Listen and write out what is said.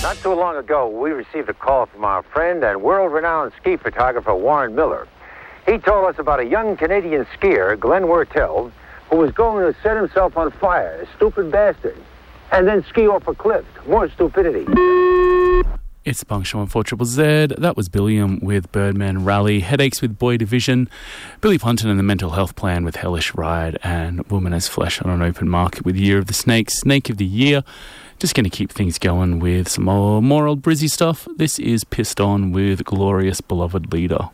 Not too long ago, we received a call from our friend and world-renowned ski photographer Warren Miller. He told us about a young Canadian skier, Glenn Wertel, who was going to set himself on fire, a stupid bastard, and then ski off a cliff. More stupidity. It's the Bunk Show on 4ZZZ. That was Billiam with Birdman Rally, Headaches with Boy Division, Billy Punton and the Mental Health Plan with Hellish Ride, and Woman as Flesh on an Open Market with Year of the Snake, Snake of the Year. Just going to keep things going with some more old Brizzy stuff. This is Pissed On with Glorious Beloved Leader.